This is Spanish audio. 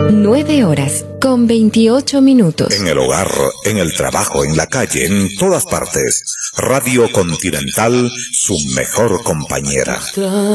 9:28. En el hogar, en el trabajo, en la calle, en todas partes. Radio Continental, su mejor compañera.